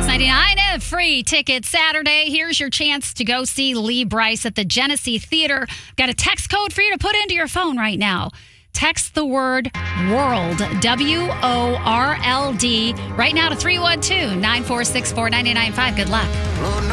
$6.99 and free tickets Saturday. Here's your chance to go see Lee Brice at the Genesee Theater. Got a text code for you to put into your phone right now. Text the word WORLD, WORLD, right now to 312-946-4995. Good luck.